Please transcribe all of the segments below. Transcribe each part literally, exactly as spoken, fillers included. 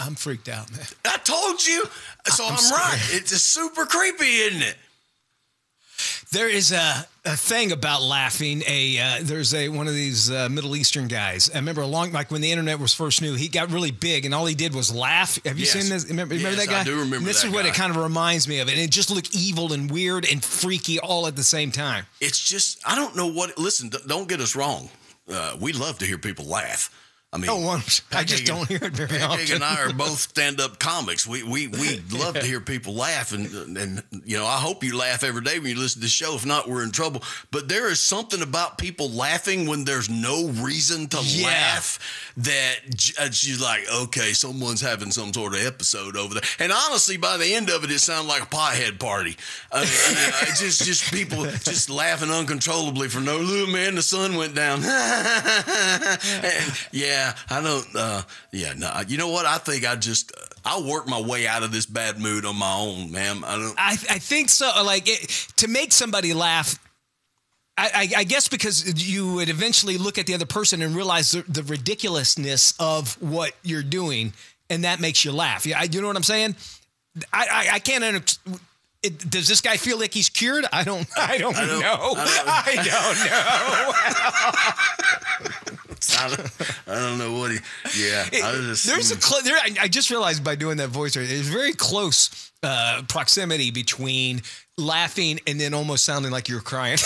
I'm freaked out, man. I told you. So I'm, I'm right. It's just super creepy, isn't it? There is a, a thing about laughing. A uh, there's a one of these uh, Middle Eastern guys. I remember a long like when the internet was first new. He got really big, and all he did was laugh. Have you yes. seen this? Remember, yes, remember that guy? I do remember and this that is what guy. it kind of reminds me of, and it just looked evil and weird and freaky all at the same time. It's just I don't know what. Listen, don't get us wrong. Uh, we love to hear people laugh. I mean, no, I just don't hear it very often. Peg and I are both stand-up comics. We we we love to hear people laugh, and and you know, I hope you laugh every day when you listen to the show. If not, we're in trouble. But there is something about people laughing when there's no reason to yeah. laugh that you're like, okay, someone's having some sort of episode over there. And honestly, by the end of it, it sounded like a pothead party. I mean, you know, it's just just people just laughing uncontrollably for no. Look, man, the sun went down. and, yeah. Yeah, I don't, uh, yeah, no, you know what? I think I just, uh, I'll work my way out of this bad mood on my own, man. I don't. I, I think so. Like, it, to make somebody laugh, I, I, I guess because you would eventually look at the other person and realize the, the ridiculousness of what you're doing, and that makes you laugh. Yeah, you know what I'm saying? I, I, I can't understand. It, does this guy feel like he's cured? I don't. I don't, I don't know. I don't, I don't know. I don't, I don't know what he. Yeah, I just, there's a. Cl- there, I, I just realized by doing that voice, there's very close uh, proximity between laughing and then almost sounding like you're crying.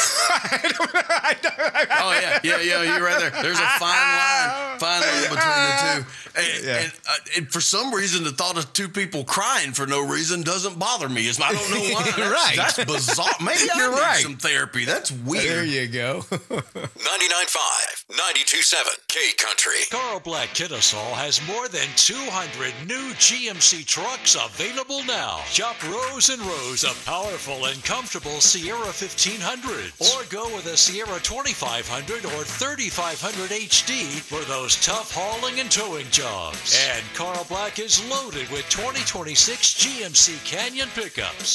Oh yeah, yeah, yeah. You're right there. There's a fine line, fine line between the two. And, yeah. and, uh, and for some reason, the thought of two people crying for no reason doesn't bother me. It's, I don't know why. That's, right. That's bizarre. Maybe I You're need right. some therapy. That's weird. There you go. ninety-nine point five, ninety-two point seven K Country. Carl Black Kennesaw has more than two hundred new G M C trucks available now. Shop rows and rows of powerful and comfortable Sierra fifteen hundreds. Or go with a Sierra twenty-five hundred or thirty-five hundred H D for those tough hauling and towing jobs. And Carl Black is loaded with twenty twenty-six G M C Canyon pickups.